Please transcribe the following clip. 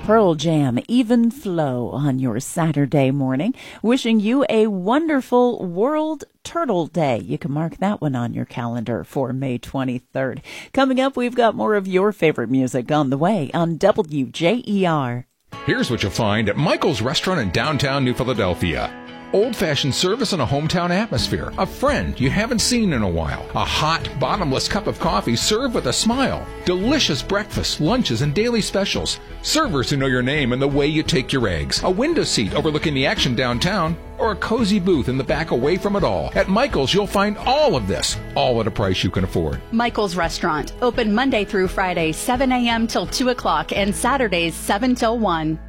Pearl Jam, Even Flow on your Saturday morning. Wishing you a wonderful World Turtle Day. You can mark that one on your calendar for May 23rd. Coming up, we've got more of your favorite music on the way on WJER. Here's what you'll find at Michael's Restaurant in downtown New Philadelphia. Old-fashioned service in a hometown atmosphere. A friend you haven't seen in a while. A hot, bottomless cup of coffee served with a smile. Delicious breakfasts, lunches, and daily specials. Servers who know your name and the way you take your eggs. A window seat overlooking the action downtown. Or a cozy booth in the back away from it all. At Michael's, you'll find all of this, all at a price you can afford. Michael's Restaurant, open Monday through Friday, 7 a.m. till 2 o'clock, and Saturdays, 7 till 1.